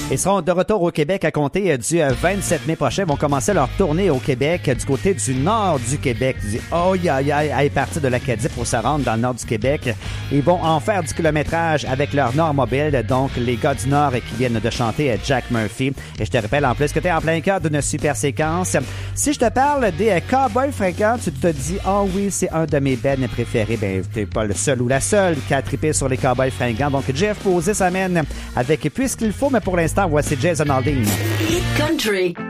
Ils seront de retour au Québec à compter du 27 mai prochain. Ils vont commencer leur tournée au Québec du côté du nord du Québec. À partir de l'Acadie pour se rendre dans le nord du Québec. Ils vont en faire du kilométrage avec leur Nord mobile. Donc, les gars du Nord qui viennent de chanter Jack Murphy. Et je te rappelle en plus que tu es en plein cœur d'une super séquence. Si je te parle des Cowboys Fringants, tu te dis « Ah oui, c'est un de mes bands préférés. » Ben, t'es pas le seul ou la seule qui a trippé sur les Cowboys Fringants. Donc, Jeff Posey s'amène avec Puisqu'il faut, mais pour l'instant, voici Jason Aldean. Hit Country.